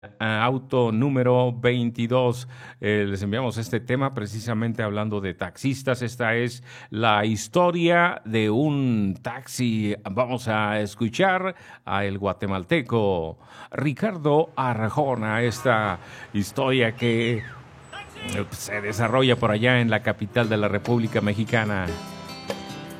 Auto número 22. Les enviamos este tema precisamente hablando de taxistas. Esta es la historia de un taxi. Vamos a escuchar a el guatemalteco Ricardo Arjona. Esta historia que se desarrolla por allá en la capital de la República Mexicana.